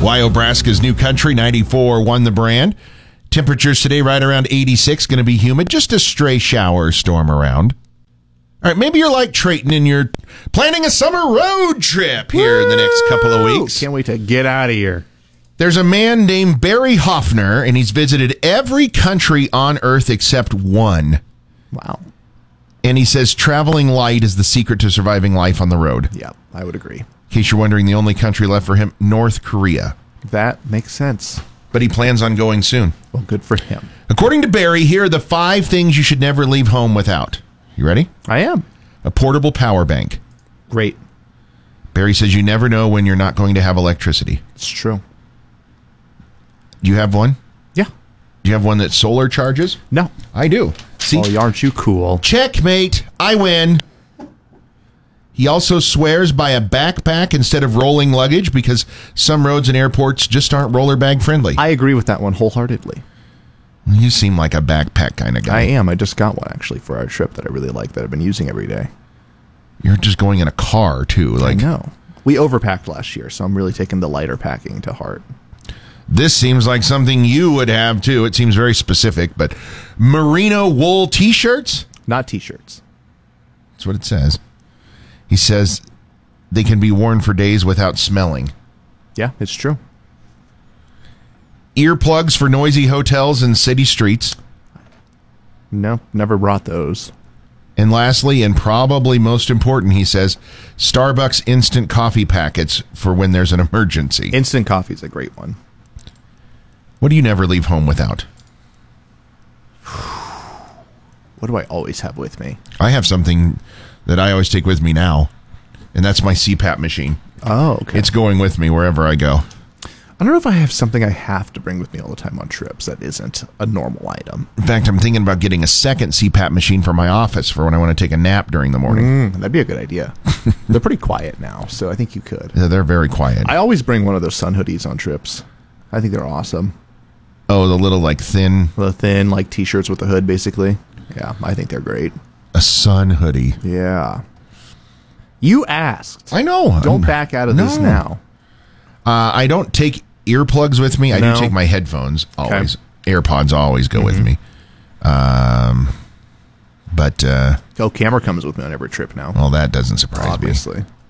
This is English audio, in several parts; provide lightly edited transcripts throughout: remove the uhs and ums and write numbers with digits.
Wyobraska's new country, 94 won the brand. Temperatures today right around 86, going to be humid. Just a stray shower storm around. All right, maybe you're like Trayton and you're planning a summer road trip here in the next couple of weeks. Can't wait to get out of here. There's a man named Barry Hoffner, and he's visited every country on Earth except one. Wow. And he says traveling light is the secret to surviving life on the road. Yeah, I would agree. In case you're wondering, the only country left for him, North Korea. That makes sense. But he plans on going soon. Well, good for him. According to Barry, here are the 5 things you should never leave home without. You ready? I am. A portable power bank. Great. Barry says you never know when you're not going to have electricity. It's true. Do you have one? Yeah. Do you have one that solar charges? No. I do. See? Oh, aren't you cool? Checkmate. I win. He also swears by a backpack instead of rolling luggage because some roads and airports just aren't roller bag friendly. I agree with that one wholeheartedly. You seem like a backpack kind of guy. I am. I just got one, actually, for our trip that I really like that I've been using every day. You're just going in a car, too. I know. We overpacked last year, so I'm really taking the lighter packing to heart. This seems like something you would have, too. It seems very specific, but merino wool T-shirts? Not T-shirts. That's what it says. He says they can be worn for days without smelling. Yeah, it's true. Earplugs for noisy hotels and city streets. No, never brought those. And lastly, and probably most important, he says, Starbucks instant coffee packets for when there's an emergency. Instant coffee is a great one. What do you never leave home without? What do I always have with me? I have something that I always take with me now, and that's my CPAP machine. Oh, okay. It's going with me wherever I go. I don't know if I have something I have to bring with me all the time on trips that isn't a normal item. In fact, I'm thinking about getting a second CPAP machine for my office for when I want to take a nap during the morning. That'd be a good idea. They're pretty quiet now, so I think you could. Yeah, they're very quiet. I always bring one of those sun hoodies on trips. I think they're awesome. Oh, the little, thin... The thin, T-shirts with the hood, basically. Yeah, I think they're great. A sun hoodie. Yeah. You asked. I know. Don't back out of this now. I don't take earplugs with me. I do take my headphones always. Okay. AirPods always go with me. Camera comes with me on every trip now. Well, that doesn't surprise me.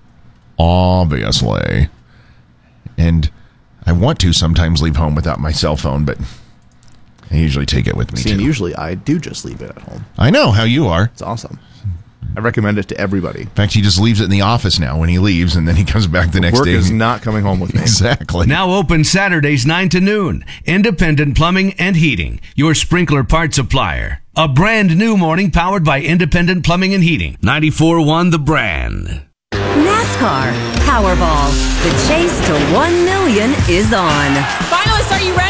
Obviously. And I want to sometimes leave home without my cell phone, but I usually take it with me, and usually I do just leave it at home. I know how you are. It's awesome. I recommend it to everybody. In fact, he just leaves it in the office now when he leaves, and then he comes back the next day. Work is not coming home with me. Exactly. Now open Saturdays 9 to noon. Independent Plumbing and Heating, your sprinkler part supplier. A brand new morning powered by Independent Plumbing and Heating. 94.1 The Brand. NASCAR Powerball. The chase to 1 million is on. Finalists, are you ready?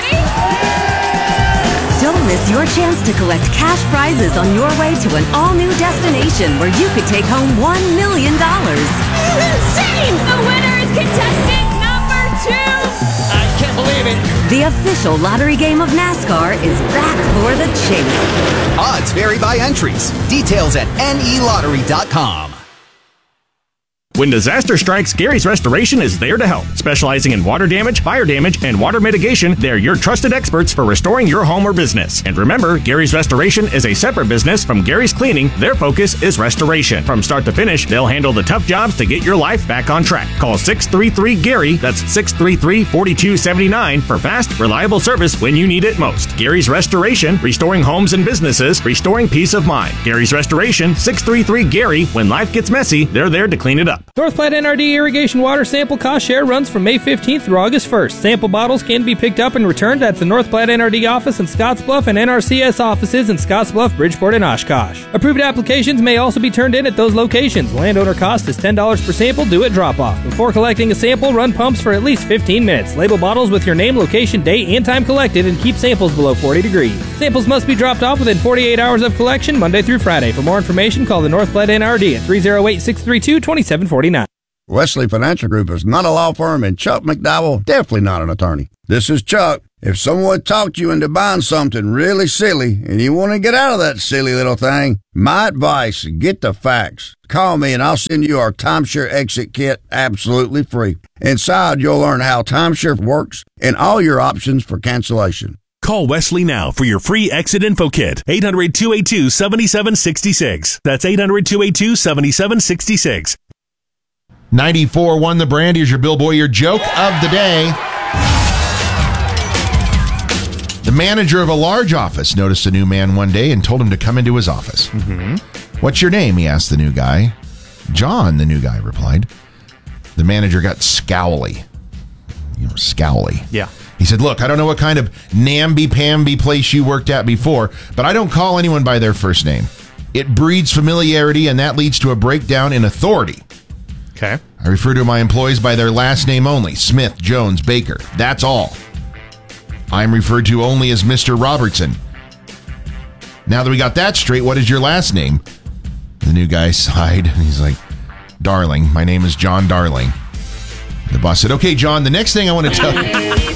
Don't miss your chance to collect cash prizes on your way to an all-new destination where you could take home $1 million. Insane! The winner is contestant number 2! I can't believe it. The official lottery game of NASCAR is back for the chase. Odds vary by entries. Details at nelottery.com. When disaster strikes, Gary's Restoration is there to help. Specializing in water damage, fire damage, and water mitigation, they're your trusted experts for restoring your home or business. And remember, Gary's Restoration is a separate business from Gary's Cleaning. Their focus is restoration. From start to finish, they'll handle the tough jobs to get your life back on track. Call 633-GARY, that's 633-4279 for fast, reliable service when you need it most. Gary's Restoration, restoring homes and businesses, restoring peace of mind. Gary's Restoration, 633-GARY. When life gets messy, they're there to clean it up. North Platte NRD Irrigation Water Sample Cost Share runs from May 15th through August 1st. Sample bottles can be picked up and returned at the North Platte NRD office in Scottsbluff and NRCS offices in Scottsbluff, Bridgeport, and Oshkosh. Approved applications may also be turned in at those locations. Landowner cost is $10 per sample due at drop-off. Before collecting a sample, run pumps for at least 15 minutes. Label bottles with your name, location, date, and time collected, and keep samples below 40 degrees. Samples must be dropped off within 48 hours of collection, Monday through Friday. For more information, call the North Platte NRD at 308-632-2749. Wesley Financial Group is not a law firm, and Chuck McDowell definitely not an attorney. This is Chuck. If someone talked you into buying something really silly and you want to get out of that silly little thing, my advice, get the facts. Call me and I'll send you our timeshare exit kit absolutely free. Inside, you'll learn how timeshare works and all your options for cancellation. Call Wesley now for your free exit info kit. 800-282-7766. That's 800-282-7766. 94.1 The Brand. Here's your Bill Boyer joke of the day. The manager of a large office noticed a new man one day and told him to come into his office. What's your name? He asked the new guy. John, the new guy replied. The manager got scowly. Scowly. Yeah. He said, look, I don't know what kind of namby-pamby place you worked at before, but I don't call anyone by their first name. It breeds familiarity, and that leads to a breakdown in authority. Okay. I refer to my employees by their last name only. Smith, Jones, Baker. That's all. I'm referred to only as Mr. Robertson. Now that we got that straight, what is your last name? The new guy sighed, and he's like, Darling. My name is John Darling. The boss said, okay, John, the next thing I want to tell you...